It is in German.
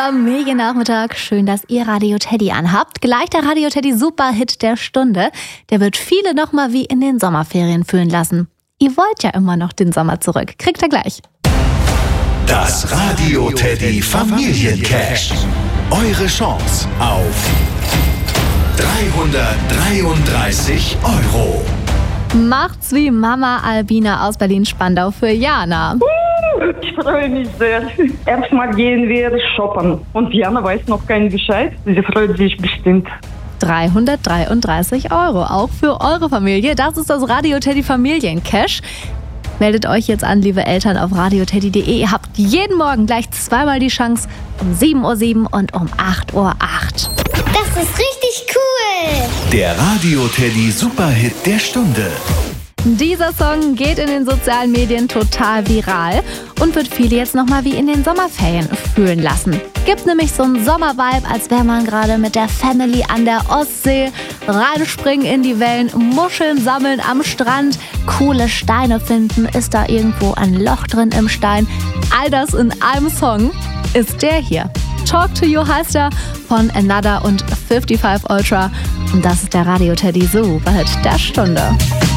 Familiennachmittag. Schön, dass ihr Radio Teddy anhabt. Gleich der Radio Teddy Superhit der Stunde. Der wird viele nochmal wie in den Sommerferien fühlen lassen. Ihr wollt ja immer noch den Sommer zurück. Kriegt ihr gleich. Das Radio Teddy Familiencash. Eure Chance auf 333 €. Macht's wie Mama Albina aus Berlin-Spandau für Jana. Ich freue mich sehr. Erstmal gehen wir shoppen. Und Jana weiß noch keinen Bescheid. Sie freut sich bestimmt. 333 €, auch für eure Familie. Das ist das Radio Teddy Familiencash. Meldet euch jetzt an, liebe Eltern, auf radioteddy.de. Ihr habt jeden Morgen gleich zweimal die Chance, um 7:07 Uhr und um 8:08 Uhr. Das ist richtig cool. Der Radio Teddy Superhit der Stunde. Dieser Song geht in den sozialen Medien total viral und wird viele jetzt nochmal wie in den Sommerferien fühlen lassen. Gibt nämlich so einen Sommervibe, als wäre man gerade mit der Family an der Ostsee, reinspringen in die Wellen, Muscheln sammeln am Strand, coole Steine finden, ist da irgendwo ein Loch drin im Stein. All das in einem Song ist der hier. Talk to You heißt er, von Another und 55 Ultra. Und das ist der Radio Teddy Superhit der Stunde.